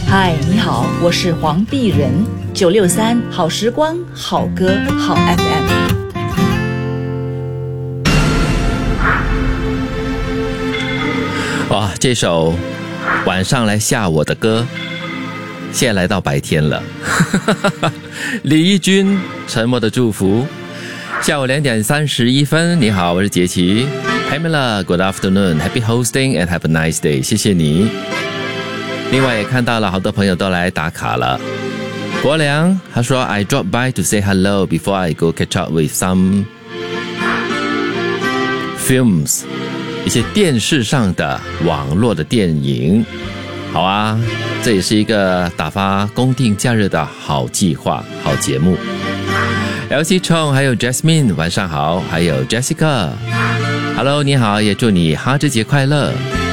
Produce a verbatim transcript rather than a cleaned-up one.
嗨，你好，我是黄碧人，九六三好时光，好歌，好 F M。 哇，这首晚上来吓我的歌，现在来到白天了。李翊君，沉默的祝福。下午两点三十一分，你好，我是杰奇。Pamela, good afternoon, happy hosting and have a nice day. 谢谢你。另外也看到了好多朋友都来打卡了。国良他说 I dropped by to say hello before I go catch up with some films， 一些电视上的网络的电影。好啊，这也是一个打发公定假日的好计划，好节目。L C Chong 还有 Jasmine 晚上好，还有 Jessica Hello 你好，也祝你哈之节快乐。